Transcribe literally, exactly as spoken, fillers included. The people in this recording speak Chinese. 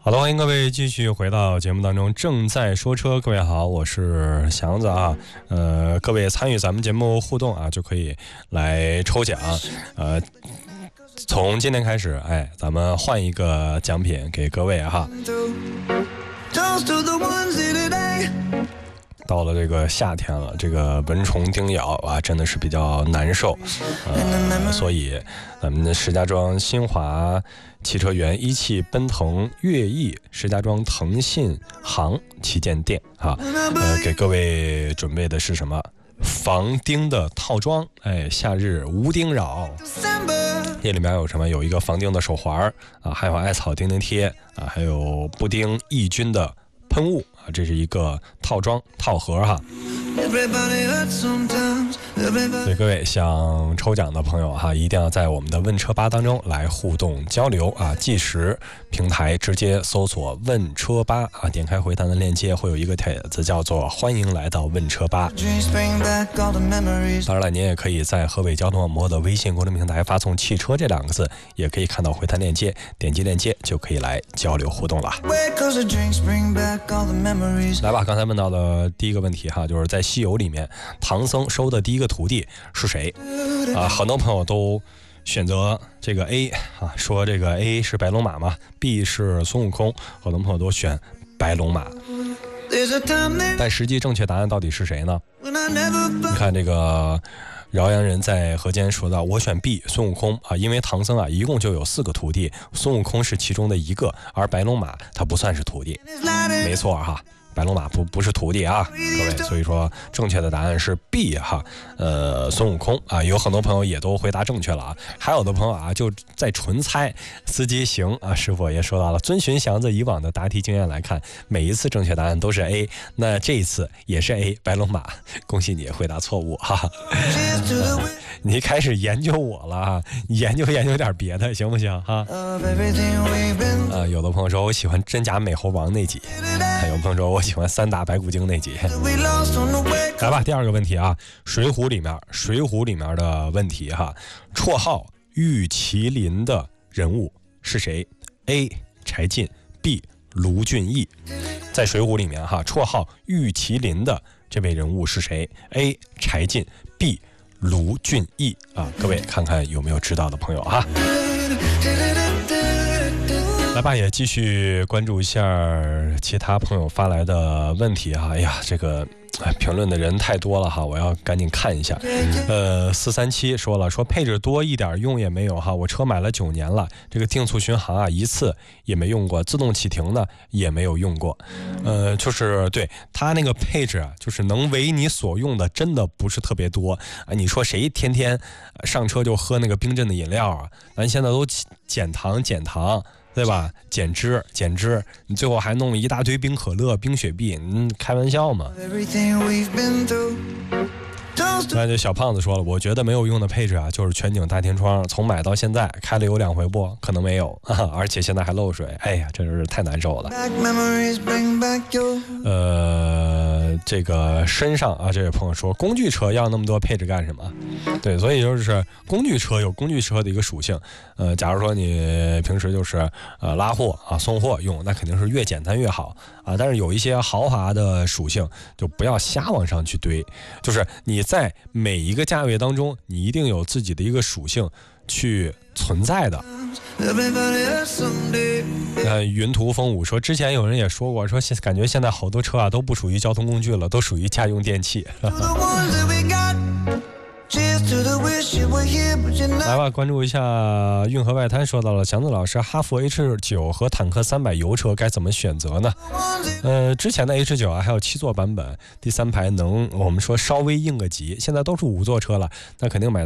好的，欢迎各位继续回到节目当中，正在说车。各位好，我是祥子啊。呃，各位参与咱们节目互动啊，就可以来抽奖。呃，从今天开始，哎，咱们换一个奖品给各位哈。到了这个夏天了，这个蚊虫叮咬啊，真的是比较难受。呃，所以咱们的石家庄新华汽车园一汽奔腾悦翼石家庄腾信行旗舰店啊，呃，给各位准备的是什么？防叮的套装，哎，夏日无叮扰。这里面有什么？有一个防叮的手环啊，还有艾草叮叮贴啊，还有不叮抑菌的喷雾啊，这是一个套装套盒哈。对各位想抽奖的朋友哈，一定要在我们的问车吧当中来互动交流啊！计时平台直接搜索问车吧啊，点开回弹的链接，会有一个帖子叫做欢迎来到问车吧。当然了，您也可以在河北交通网络的微信公众平台发送汽车这两个字，也可以看到回弹链接，点击链接就可以来交流互动了。来吧，刚才问到的第一个问题哈，就是在西游里面唐僧收的第一个徒弟是谁啊？很多朋友都选择这个 A 啊，说这个 A 是白龙马嘛 ，B 是孙悟空，很多朋友都选白龙马，但实际正确答案到底是谁呢？你看这个饶阳人在河间说到，我选 B 孙悟空啊，因为唐僧啊一共就有四个徒弟，孙悟空是其中的一个，而白龙马他不算是徒弟，没错哈。白龙马不不是徒弟啊，各位，所以说正确的答案是 B 哈，呃，孙悟空啊，有很多朋友也都回答正确了啊，还有的朋友啊就在纯猜。司机行啊，师傅也说到了，遵循祥子以往的答题经验来看，每一次正确答案都是 A， 那这一次也是 A 白龙马，恭喜你回答错误哈、啊。你开始研究我了啊，研究研究点别的行不行哈？啊，有的朋友说我喜欢真假美猴王那集，还有朋友说我喜欢三打白骨精那集。来吧，第二个问题啊，水浒里面水浒里面的问题哈，绰号玉麒麟的人物是谁 ？A 柴进 ，B 卢俊义。在水浒里面哈，绰号玉麒麟的这位人物是谁 ？A 柴进 ，B 卢俊义啊，各位看看有没有知道的朋友哈。来吧，也继续关注一下其他朋友发来的问题哈。哎呀，这个评论的人太多了哈，我要赶紧看一下。呃，四三七说了，说配置多一点用也没有哈，我车买了九年了，这个定速巡航啊一次也没用过，自动启停呢也没有用过。呃，就是对它那个配置啊，就是能为你所用的真的不是特别多啊。你说谁天天上车就喝那个冰镇的饮料啊？咱现在都减糖减糖。对吧？减脂减脂，你最后还弄一大堆冰可乐、冰雪碧，你开玩笑吗？那就小胖子说了，我觉得没有用的配置啊，就是全景大天窗，从买到现在开了有两回不？可能没有，啊、而且现在还漏水，哎呀，真是太难受了。呃，这个身上啊，这位朋友说，工具车要那么多配置干什么？对，所以就是工具车有工具车的一个属性。呃，假如说你平时就是呃拉货啊送货用，那肯定是越简单越好啊。但是有一些豪华的属性，就不要瞎往上去堆。就是你在每一个价位当中，你一定有自己的一个属性去存在的。呃，云图风舞说，之前有人也说过，说感觉现在好多车啊都不属于交通工具了，都属于家用电器。来吧，关注一下运河外滩说到了，祥子老师，哈弗 H 九 和坦克三百油车该怎么选择呢？呃，之前的 H 九 啊，还有七座版本，第三排能我们说稍微应个急，现在都是五座车了，那肯定买